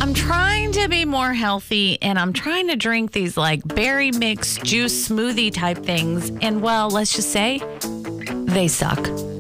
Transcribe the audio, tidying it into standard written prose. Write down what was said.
I'm trying to be more healthy and I'm trying to drink these like berry mix juice smoothie type things. And well, let's just say they suck.